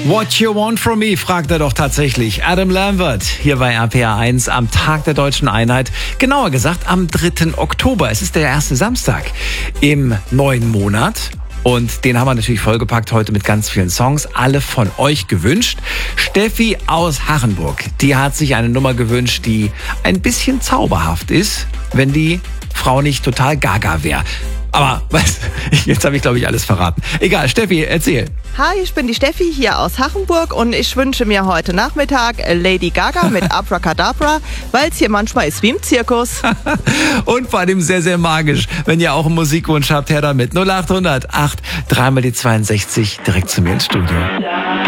What you want from me, fragt er doch tatsächlich. Adam Lambert hier bei RPA 1 am Tag der Deutschen Einheit. Genauer gesagt am 3. Oktober. Es ist der erste Samstag im neuen Monat. Und den haben wir natürlich vollgepackt heute mit ganz vielen Songs. Alle von euch gewünscht. Steffi aus Hachenburg, die hat sich eine Nummer gewünscht, die ein bisschen zauberhaft ist, wenn die Frau nicht total gaga wäre. Aber jetzt habe ich, glaube ich, alles verraten. Egal, Steffi, erzähl. Hi, ich bin die Steffi hier aus Hachenburg und ich wünsche mir heute Nachmittag Lady Gaga mit Abracadabra, weil es hier manchmal ist wie im Zirkus. Und vor allem sehr, sehr magisch. Wenn ihr auch einen Musikwunsch habt, her damit. 0800 8 3 mal die 62 direkt zu mir ins Studio.